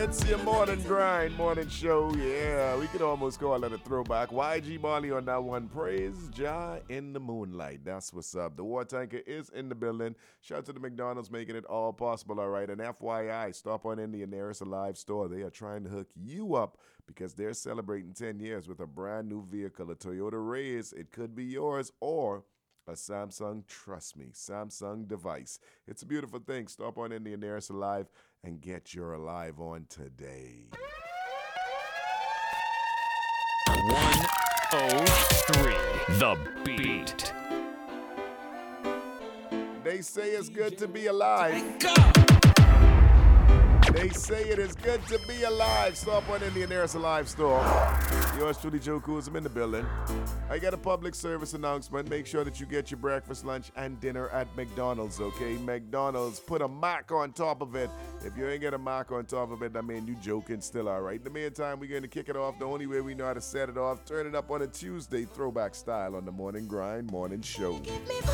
It's your morning grind, morning show. Yeah, we could almost call it a throwback. YG Marley on that one. Praise Jah in the moonlight. That's what's up. The War Tanker is in the building. Shout out to the McDonald's making it all possible, all right. And FYI, stop on in the nearest Alive store. They are trying to hook you up because they're celebrating 10 years with a brand new vehicle, a Toyota Rays. It could be yours or a Samsung, trust me, Samsung device. It's a beautiful thing. Stop on in the nearest Alive and get your Alive on today. 103 The Beat. They say it's good to be alive. They say it is good to be alive. Stop on in the nearest Alive store. Yours truly, Joe Coons. I'm in the building. I got a public service announcement. Make sure that you get your breakfast, lunch, and dinner at McDonald's, okay? McDonald's, put a mark on top of it. If you ain't got a mark on top of it, I mean, you joking still, all right? In the meantime, we're going to kick it off the only way we know how to set it off. Turn it up on a Tuesday, throwback style on the Morning Grind Morning Show. Give me